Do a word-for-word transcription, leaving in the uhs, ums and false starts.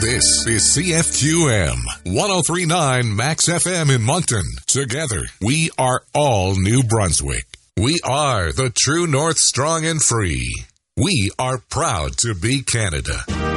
This is C F Q M, ten thirty-nine Max F M in Moncton. Together, we are all New Brunswick. We are the true North, strong and free. We are proud to be Canada.